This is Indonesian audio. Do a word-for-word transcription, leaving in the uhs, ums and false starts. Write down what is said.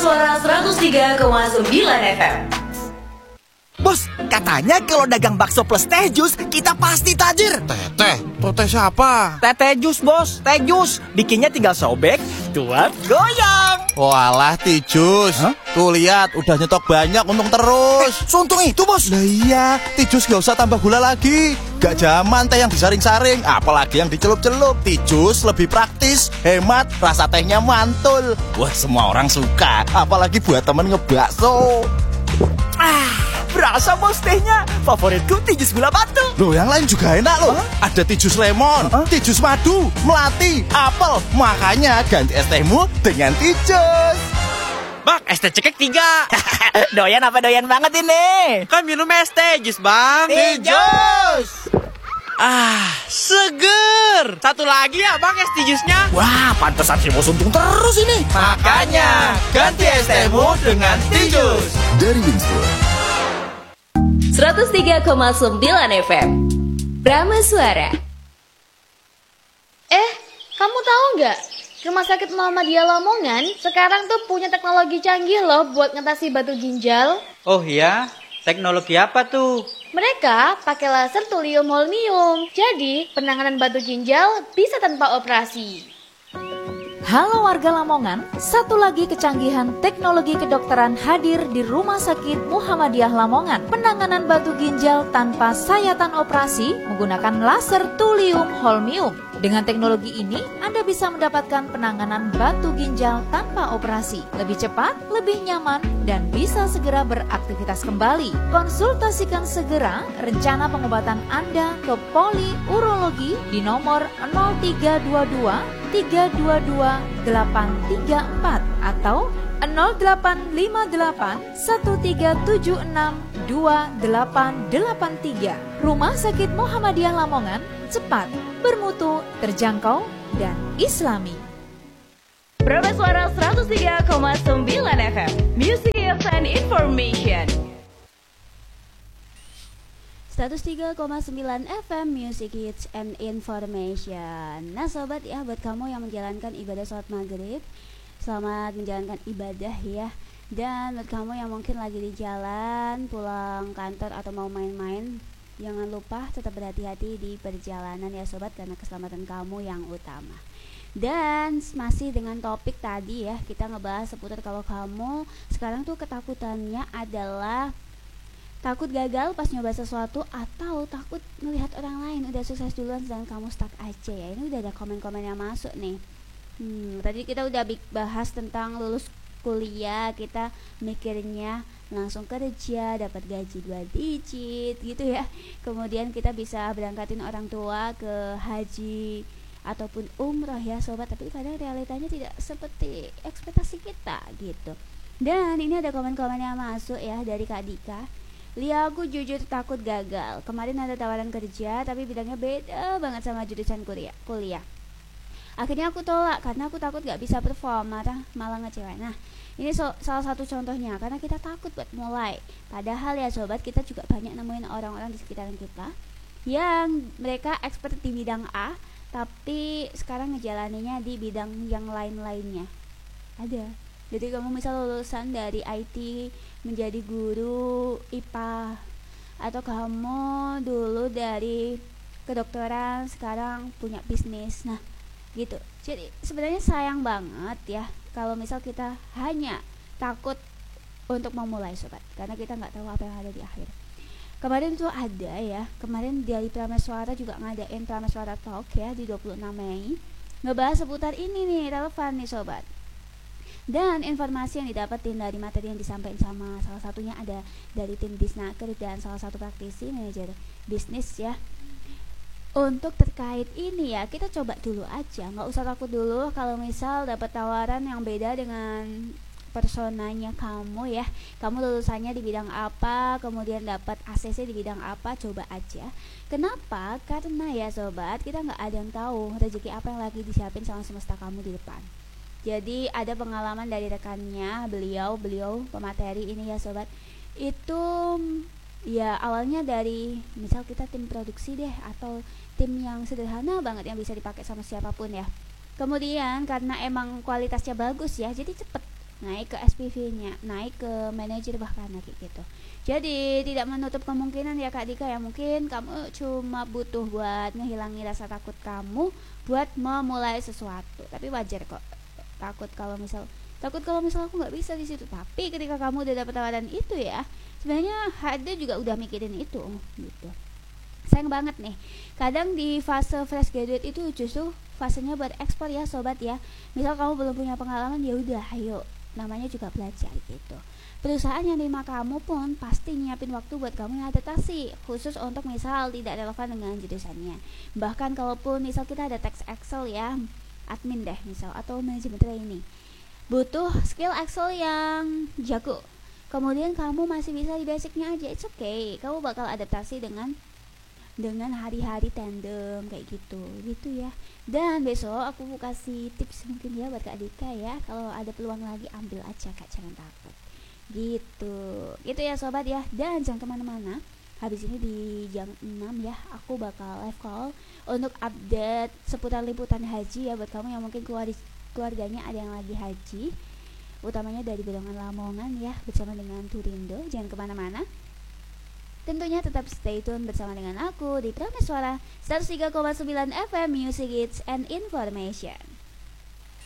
Suara seratus tiga koma sembilan F M. Bos, katanya kalau dagang bakso plus teh jus, kita pasti tajir. Teteh? Teteh siapa? Teh jus, bos. Teh jus. Bikinnya tinggal sobek, tuang, goyang. Walah, Tijus. Hah? Tuh lihat, udah nyetok banyak, untung terus. Eh, suntung itu, bos. Lah iya, Tijus gak usah tambah gula lagi. Gak zaman teh yang disaring-saring, apalagi yang dicelup-celup. Tijus lebih praktis, hemat, rasa tehnya mantul. Wah, semua orang suka, apalagi buat temen ngebakso. Ah, berasa bos tehnya. Favoritku Tijus gula batu. Loh, yang lain juga enak loh. Huh? Ada Tijus lemon, Huh? Tijus madu, melati, apel. Makanya ganti es tehmu dengan Tijus. Bang, es teh cekek tiga. Doyan apa doyan banget ini? Kan minum es teh jus, Bang. Tijus. Ah, seger. Satu lagi ya, Bang, es teh jusnya. Wah, pantesan si bos untung terus ini. Makanya, ganti es tehmu dengan Tijus. Dari Winston. seratus tiga koma sembilan F M. Brahma Suara. Eh, kamu tahu nggak? Rumah Sakit Muhammadiyah Lamongan sekarang tuh punya teknologi canggih loh buat ngatasi batu ginjal. Oh iya? Teknologi apa tuh? Mereka pakai laser thulium holmium. Jadi, penanganan batu ginjal bisa tanpa operasi. Halo warga Lamongan, satu lagi kecanggihan teknologi kedokteran hadir di Rumah Sakit Muhammadiyah Lamongan. Penanganan batu ginjal tanpa sayatan operasi menggunakan laser thulium holmium. Dengan teknologi ini, Anda bisa mendapatkan penanganan batu ginjal tanpa operasi. Lebih cepat, lebih nyaman, dan bisa segera beraktivitas kembali. Konsultasikan segera rencana pengobatan Anda ke Poli Urologi di nomor nol tiga dua dua tiga dua dua delapan tiga empat atau nol delapan lima delapan satu tiga tujuh enam dua delapan delapan tiga. Rumah Sakit Muhammadiyah Lamongan, cepat, bermutu, terjangkau, dan islami. Brahma Suara seratus tiga koma sembilan F M. Music Hits and Information. seratus tiga koma sembilan F M Music Hits and Information. Nah sobat ya, buat kamu yang menjalankan ibadah sholat maghrib, selamat menjalankan ibadah ya. Dan buat kamu yang mungkin lagi di jalan, pulang kantor atau mau main-main, jangan lupa tetap berhati-hati di perjalanan ya sobat, karena keselamatan kamu yang utama. Dan masih dengan topik tadi ya, kita ngebahas seputar kalau kamu sekarang tuh ketakutannya adalah takut gagal pas nyoba sesuatu, atau takut melihat orang lain udah sukses duluan sedangkan kamu stuck aja ya. Ini udah ada komen-komen yang masuk nih. Hmm, tadi kita udah bahas tentang lulus kuliah, kita mikirnya langsung kerja, dapat gaji dua digit gitu ya. Kemudian kita bisa berangkatin orang tua ke haji ataupun umroh ya sobat, tapi kadang realitanya tidak seperti ekspektasi kita gitu. Dan ini ada komen-komen yang masuk ya dari Kak Dika. Lia, aku jujur takut gagal. Kemarin ada tawaran kerja tapi bidangnya beda banget sama jurusan kuliah. kuliah. Akhirnya aku tolak karena aku takut gak bisa perform, marah malah ngecewain. Nah, ini so, salah satu contohnya, karena kita takut buat mulai. Padahal ya sobat, kita juga banyak nemuin orang-orang di sekitaran kita yang mereka expert di bidang A, tapi sekarang ngejalaninnya di bidang yang lain-lainnya. Ada. Jadi kamu misal lulusan dari I T menjadi guru I P A, atau kamu dulu dari kedokteran sekarang punya bisnis. Nah, gitu. Jadi sebenarnya sayang banget ya kalau misal kita hanya takut untuk memulai sobat, karena kita nggak tahu apa yang ada di akhir. Kemarin tuh ada ya, kemarin dari Prameswara juga ngadain Prameswara Talk ya di dua puluh enam Mei, ngebahas seputar ini nih, relevan nih sobat. Dan informasi yang didapetin dari materi yang disampaikan sama salah satunya ada dari tim Disnaker dan salah satu praktisi manajer bisnis ya. Untuk terkait ini ya, kita coba dulu aja, nggak usah takut dulu kalau misal dapat tawaran yang beda dengan personanya kamu ya. Kamu lulusannya di bidang apa, kemudian dapat A C C di bidang apa, coba aja. Kenapa? Karena ya sobat, kita nggak ada yang tahu rezeki apa yang lagi disiapin sama semesta kamu di depan. Jadi ada pengalaman dari rekannya, beliau, beliau pemateri ini ya sobat, itu ya awalnya dari misal kita tim produksi deh, atau tim yang sederhana banget yang bisa dipakai sama siapapun ya. Kemudian karena emang kualitasnya bagus ya, jadi cepet naik ke S P V-nya, naik ke manajer bahkan kayak gitu. Jadi tidak menutup kemungkinan ya Kak Dika ya, mungkin kamu cuma butuh buat ngehilangi rasa takut kamu buat memulai sesuatu. Tapi wajar kok takut kalau misal takut kalau misal aku nggak bisa di situ. Tapi ketika kamu udah dapat tawaran itu ya, sebenarnya H R juga udah mikirin itu gitu. Sayang banget nih, kadang di fase fresh graduate itu justru fasenya buat ekspor ya sobat ya. Misal kamu belum punya pengalaman, ya udah ayo, namanya juga belajar gitu. Perusahaan yang terima kamu pun pasti nyiapin waktu buat kamu yang adaptasi, khusus untuk misal tidak relevan dengan jurusannya. Bahkan kalaupun misal kita ada tax Excel ya, admin deh misal, atau manajemen training, butuh skill Excel yang jago, kemudian kamu masih bisa di basicnya aja, it's okay, kamu bakal adaptasi dengan dengan hari-hari tandem kayak gitu gitu ya. Dan besok aku mau kasih tips mungkin ya buat Kak Dika ya, kalau ada peluang lagi ambil aja Kak, jangan takut gitu gitu ya sobat ya. Dan jangan kemana-mana, habis ini di jam enam ya aku bakal live call untuk update seputar liputan haji ya, buat kamu yang mungkin keluarga keluarganya ada yang lagi haji, utamanya dari golongan Lamongan ya, bersama dengan Turindo. Jangan kemana-mana, tentunya tetap stay tune bersama dengan aku di Prameswara seratus tiga koma sembilan F M Music Hits and Information.